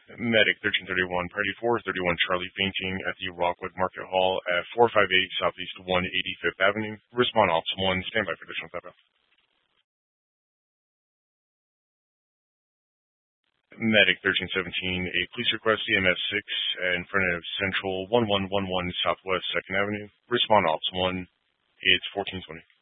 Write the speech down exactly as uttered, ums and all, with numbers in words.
Medic thirteen thirty-one, Priority four thirty-one Charlie fainting at the Rockwood Market Hall at four fifty-eight Southeast one hundred eighty-fifth Avenue. Respond Ops one, stand by for additional step. Medic thirteen seventeen, a police request E M S six in front of Central eleven eleven Southwest second Avenue. Respond Ops one, it's fourteen twenty.